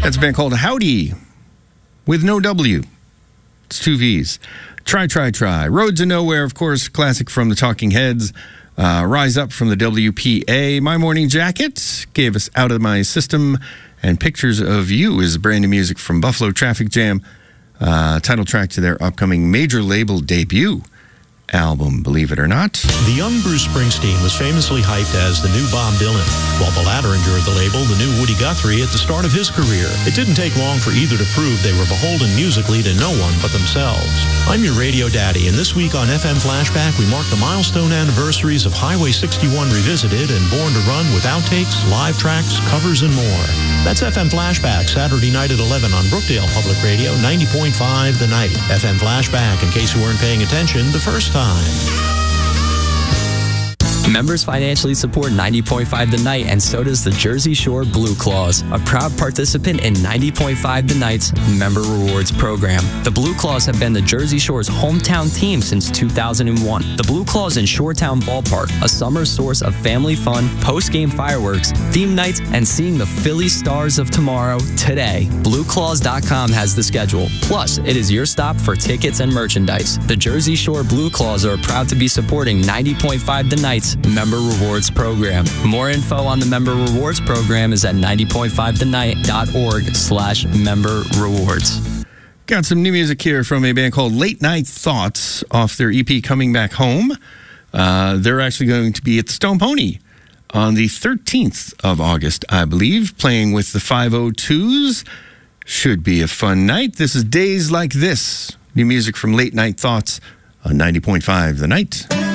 That's a band called Howdy, with no W. It's 2 V's. Try. Road to Nowhere, of course, classic from the Talking Heads. Rise Up from the WPA. My Morning Jacket gave us Out of My System. And Pictures of You is brand new music from Buffalo Traffic Jam. Title track to their upcoming major label debut album, believe it or not. The young Bruce Springsteen was famously hyped as the new Bob Dylan, while the latter endured the label the new Woody Guthrie at the start of his career. It didn't take long for either to prove they were beholden musically to no one but themselves. I'm your radio daddy, and this week on FM Flashback, we mark the milestone anniversaries of Highway 61 Revisited and Born to Run with outtakes, live tracks, covers, and more. That's FM Flashback, Saturday night at 11 on Brookdale Public Radio, 90.5 The Night. FM Flashback, in case you weren't paying attention the first time. Members financially support 90.5 The Night, and so does the Jersey Shore Blue Claws, a proud participant in 90.5 The Night's Member Rewards program. The Blue Claws have been the Jersey Shore's hometown team since 2001. The Blue Claws in Shoretown Ballpark, a summer source of family fun, post-game fireworks, theme nights, and seeing the Philly Stars of tomorrow today. BlueClaws.com has the schedule. Plus, it is your stop for tickets and merchandise. The Jersey Shore Blue Claws are proud to be supporting 90.5 The Night's Member Rewards program. More info on the Member Rewards program is at 90.5thennight.org/member rewards. Got some new music here from a band called Late Night Thoughts off their EP Coming Back Home. They're actually going to be at the Stone Pony on the 13th of August, I believe, playing with the 502s. Should be a fun night. This is Days Like This. New music from Late Night Thoughts on 90.5 The Night.